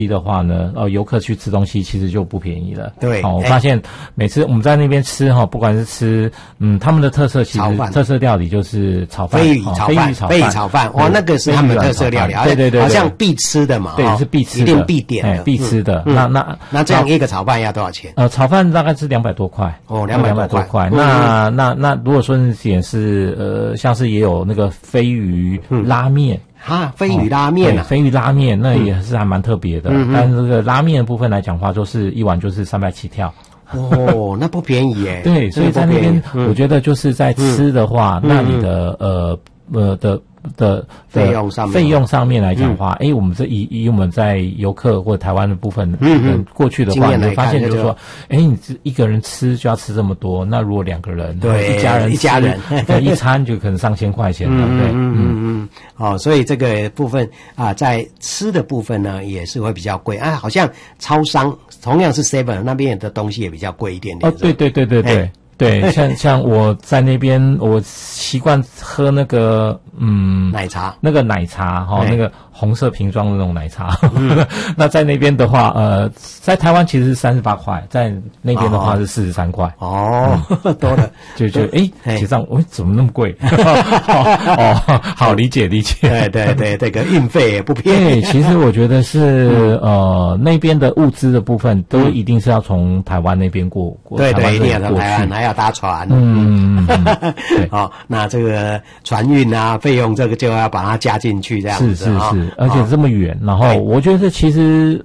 的话呢，游客去吃东西其实就不便宜了。 对， 我发现每次我们在那边吃不管是吃他们的特色其实特色料理就是炒饭， 飞鱼炒饭，哇，那个是他们的特色料理， 对， 好像必吃的嘛， 对，是必吃的， 一定必点的， 必吃的。那这样一个炒饭要多少钱？ 炒饭大概是200多块，200多块。那如果说你点是像是也有那个飞鱼拉面。 飞鱼拉面啊， 飞鱼拉面那也是还蛮特别的，但是这个拉面的部分来讲的话，就是一碗就是300起跳。 那不便宜耶。 对，所以在那边我觉得就是在吃的话，那你的费用上面来讲的话，我们以我们在游客或台湾的部分过去的话，你会发现就是说，你一个人吃就要吃这么多，那如果2个人， 对，一家人一餐就可能上千块钱了，对， 所以这个部分在吃的部分呢也是会比较贵好像超商同样是 Seven 那边的东西也比较贵一点点。 对，像我在那边，我习惯喝那个奶茶， 那个红色瓶装的那种奶茶。那在那边的话，在台湾其实是38块，在那边的话是43块。 多了， 就结账，怎么那么贵？好理解。 对，这个运费也不便宜。 其实我觉得是那边的物资的部分都一定是要从台湾那边过， 对，一定要从台湾，还要搭船。那这个船运费用这个就要把它加进去，这样子。 是，而且这么远，然后我觉得其实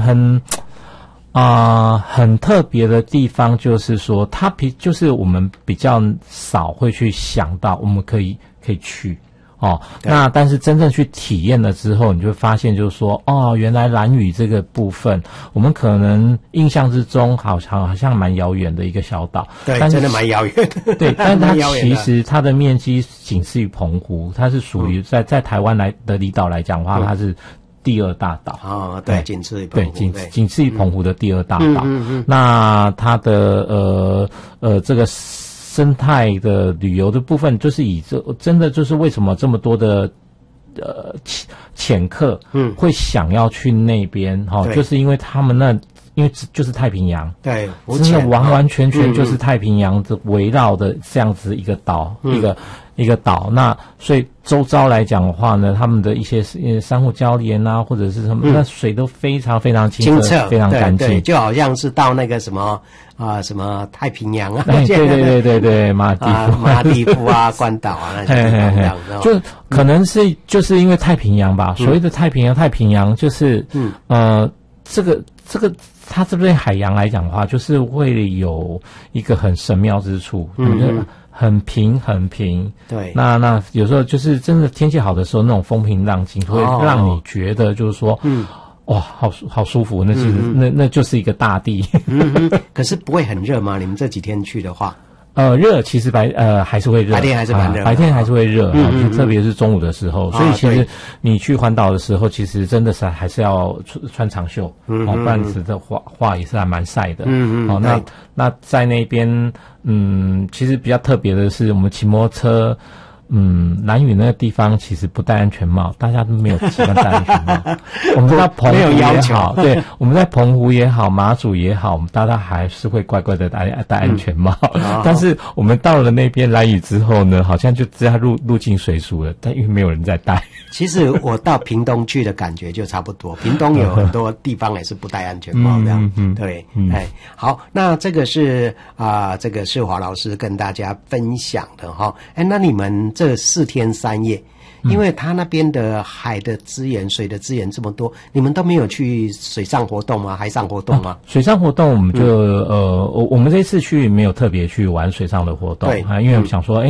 很特别的地方就是说，就是我们比较少会去想到我们可以去。那但是真正去体验了之后，你就会发现就是说，原来兰屿这个部分，我们可能印象之中好像蛮遥远的一个小岛， 对，真的蛮遥远的。 对，但它其实它的面积仅次于澎湖，它是属于在台湾的离岛来讲的话，它是第2大岛。 对，仅次于澎湖， 仅次于澎湖的第2大岛。那它的这个生态的旅游的部分，就是真的就是为什么这么多的潜客会想要去那边就是因为他们因为就是太平洋， 对， 真的完完全全就是太平洋的围绕的这样子一个岛，一个岛。那所以周遭来讲的话呢，他们的一些珊瑚礁岩或者是什么，那水都非常非常清澈，非常干净， 就好像是到那个什么太平洋对，马地夫关岛那些地方， 就可能是就是因为太平洋吧。所谓的太平洋就是这个它这边海洋来讲的话，就是会有一个很神妙之处，很平。 对， 那有时候就是真的天气好的时候，那种风平浪静会让你觉得就是说，哇，好舒服。那其实那就是一个大地。 可是不会很热吗？你们这几天去的话？ 热其实还是会热， 白天还是蛮热， 白天还是会热，特别是中午的时候。所以其实你去环岛的时候，其实真的是还是要穿长袖，不然子的话也是还蛮晒的。那在那边，其实比较特别的是，我们骑摩托车。兰屿那个地方其实不戴安全帽，大家都没有习惯戴安全帽。我们在澎湖也好，对，我们在澎湖也好，马祖也好，我们大家还是会乖乖的戴安全帽。但是我们到了那边兰屿之后呢，好像就只要入境随俗了，但因为没有人在戴。 其实我到屏东去的感觉就差不多，屏东有很多地方也是不戴安全帽这样。对，好，那这个是这个世华老师跟大家分享的那你们这4天3夜，因为他那边的海的资源、水的资源这么多，你们都没有去水上活动吗？海上活动吗？ 水上活动我们就我们这次去没有特别去玩水上的活动，对因为我们想说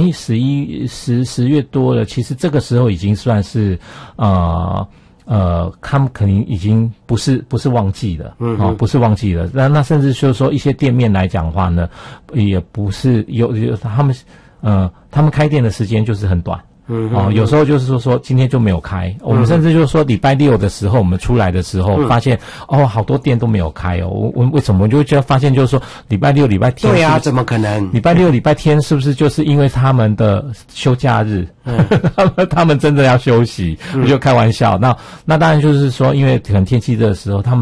10月多了，其实这个时候已经算是他们肯定已经不是旺季了，不是旺季了。那甚至就是说一些店面来讲的话呢，也不是有他们开店的时间就是很短， 有时候就是说今天就没有开，我们甚至就是说礼拜六的时候我们出来的时候发现好多店都没有开哦，我为什么我就会发现就是说礼拜六礼拜天对啊，怎么可能？ 礼拜六礼拜天是不是就是因为他们的休假日，他们真的要休息，我就开玩笑。那当然就是说，因为可能天气热的时候，他们